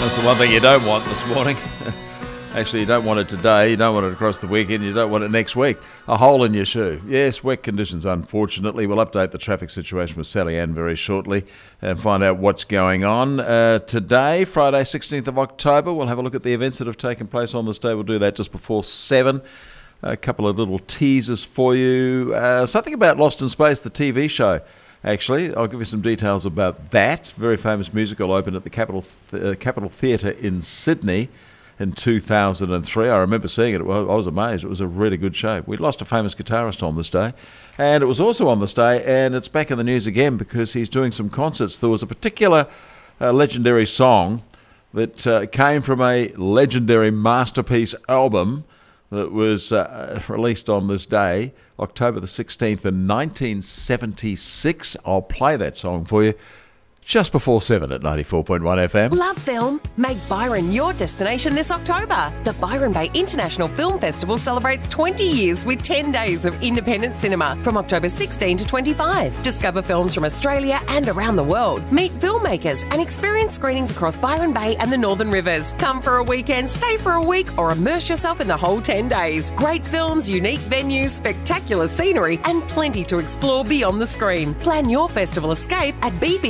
That's the one thing you don't want this morning. Actually, you don't want it today, you don't want it across the weekend, you don't want it next week. A hole in your shoe. Yes, wet conditions, unfortunately. We'll update the traffic situation with Sally Ann very shortly and find out what's going on. Today, Friday, 16th of October, we'll have a look at the events that have taken place on this day. We'll do that just before 7. A couple of little teasers for you. Something about Lost in Space, the TV show. Actually, I'll give you some details about that. Very famous musical opened at the Capitol Theatre in Sydney in 2003. I remember seeing it. I was amazed. It was a really good show. We lost a famous guitarist on this day. And it was also on this day, and it's back in the news again because he's doing some concerts. There was a particular legendary song that came from a legendary masterpiece album that was released on this day, October the 16th in 1976. I'll play that song for you just before 7 at 94.1 FM. Love film? Make Byron your destination this October. The Byron Bay International Film Festival celebrates 20 years with 10 days of independent cinema from October 16 to 25. Discover films from Australia and around the world. Meet filmmakers and experience screenings across Byron Bay and the Northern Rivers. Come for a weekend, stay for a week, or immerse yourself in the whole 10 days. Great films, unique venues, spectacular scenery, and plenty to explore beyond the screen. Plan your festival escape at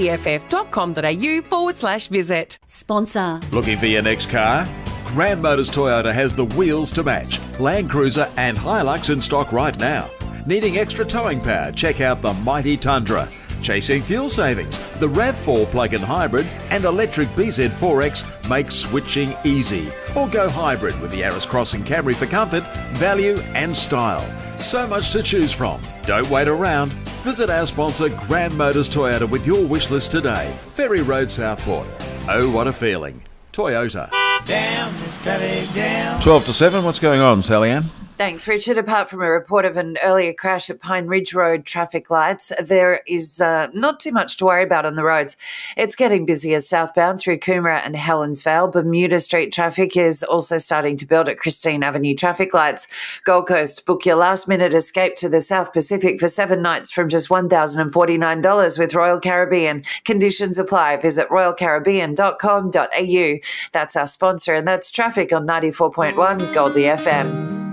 bbff.com.au/visit. Sponsor. Looking for your next car? Grand Motors Toyota has the wheels to match. Land Cruiser and Hilux in stock right now. Needing extra towing power? Check out the mighty Tundra. Chasing fuel savings? The RAV4 plug-in hybrid and electric BZ4X make switching easy. Or go hybrid with the Yaris Cross and Camry for comfort, value and style. So much to choose from. Don't wait around. Visit our sponsor Grand Motors Toyota with your wish list today. Ferry Road, Southport. Oh, what a feeling. Toyota. Down, Mr. Down. 12 to 7, what's going on, Sally Ann? Thanks, Richard. Apart from a report of an earlier crash at Pine Ridge Road traffic lights, there is not too much to worry about on the roads. It's getting busier southbound through Coomera and Helensvale. Bermuda Street traffic is also starting to build at Christine Avenue traffic lights. Gold Coast, book your last-minute escape to the South Pacific for 7 nights from just $1,049 with Royal Caribbean. Conditions apply. Visit royalcaribbean.com.au. That's our sponsor, and that's traffic on 94.1 Goldie FM.